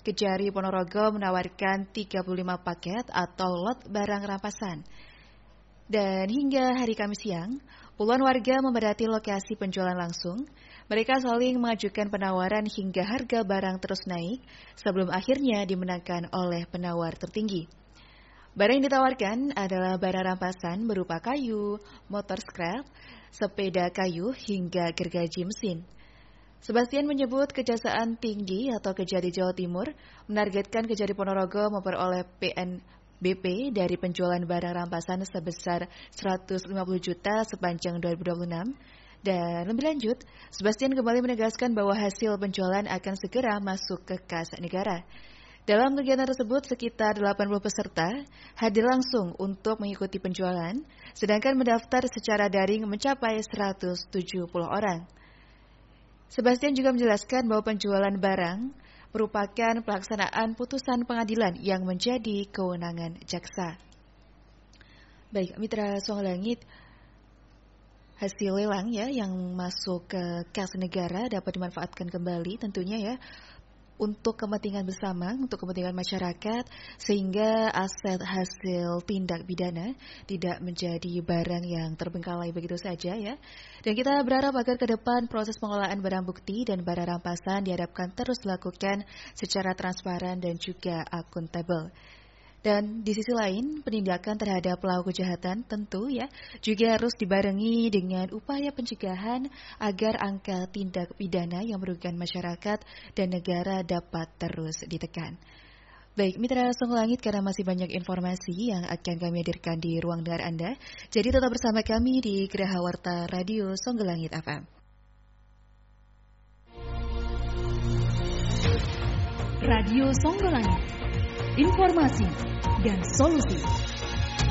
Kejari Ponorogo menawarkan 35 paket atau lot barang rampasan. Dan hingga hari Kamis siang, puluhan warga memadati lokasi penjualan langsung. Mereka saling mengajukan penawaran hingga harga barang terus naik sebelum akhirnya dimenangkan oleh penawar tertinggi. Barang yang ditawarkan adalah barang rampasan berupa kayu, motor scrap, sepeda kayu hingga gergaji mesin. Sebastian menyebut Kejaksaan Tinggi atau Kejari Jawa Timur menargetkan Kejari Ponorogo memperoleh PNBP dari penjualan barang rampasan sebesar 150 juta sepanjang 2026. Dan lebih lanjut, Sebastian kembali menegaskan bahwa hasil penjualan akan segera masuk ke kas negara. Dalam kegiatan tersebut, sekitar 80 peserta hadir langsung untuk mengikuti penjualan, sedangkan mendaftar secara daring mencapai 170 orang. Sebastian juga menjelaskan bahwa penjualan barang merupakan pelaksanaan putusan pengadilan yang menjadi kewenangan jaksa. Baik, Mitra Songo Langit, hasil lelang ya yang masuk ke kas negara dapat dimanfaatkan kembali tentunya ya untuk kepentingan bersama, untuk kepentingan masyarakat, sehingga aset hasil tindak pidana tidak menjadi barang yang terbengkalai begitu saja ya. Dan kita berharap agar ke depan proses pengelolaan barang bukti dan barang rampasan diharapkan terus dilakukan secara transparan dan juga akuntabel. Dan di sisi lain, penindakan terhadap pelaku kejahatan tentu ya juga harus dibarengi dengan upaya pencegahan agar angka tindak pidana yang merugikan masyarakat dan negara dapat terus ditekan. Baik, Mitra Songo Langit, karena masih banyak informasi yang akan kami hadirkan di ruang dengar Anda, jadi tetap bersama kami di Geraha Warta Radio Songo Langit FM. Radio Songo Langit, informasi dan solusi.